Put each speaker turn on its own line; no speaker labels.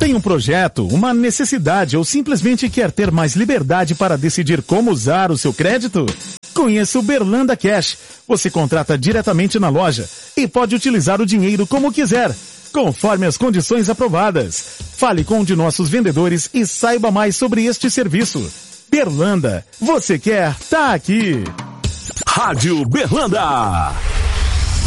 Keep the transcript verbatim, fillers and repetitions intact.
Tem um projeto, uma necessidade ou simplesmente quer ter mais liberdade para decidir como usar o seu crédito? Conheça o Berlanda Cash. Você contrata diretamente na loja e pode utilizar o dinheiro como quiser, conforme as condições aprovadas. Fale com um de nossos vendedores e saiba mais sobre este serviço. Berlanda, você quer, tá aqui.
Rádio Berlanda.